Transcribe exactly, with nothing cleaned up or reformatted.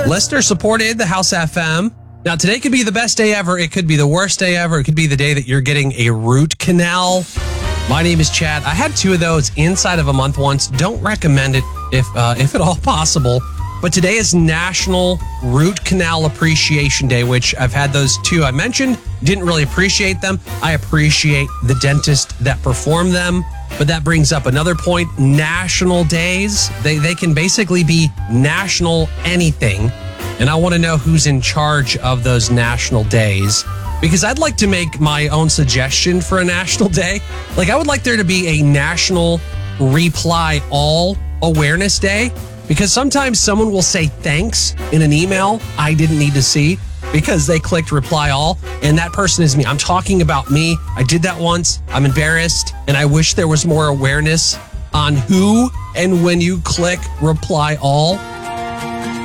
Listener supported the House F M. Now, today could be the best day ever. It could be the worst day ever. It could be the day that you're getting a root canal. My name is Chad. I had two of those inside of a month once. Don't recommend it if, uh, if at all possible. But today is National Root Canal Appreciation Day, which I've had those two I mentioned. Didn't really appreciate them. I appreciate the dentist that performed them. But that brings up another point. National days, they, they can basically be national anything. And I want to know who's in charge of those national days, because I'd like to make my own suggestion for a national day. Like, I would like there to be a National Reply All Awareness Day, because sometimes someone will say thanks in an email I didn't need to see because they clicked reply all, and that person is me. I'm talking about me. I did that once. I'm embarrassed, and I wish there was more awareness on who and when you click reply all.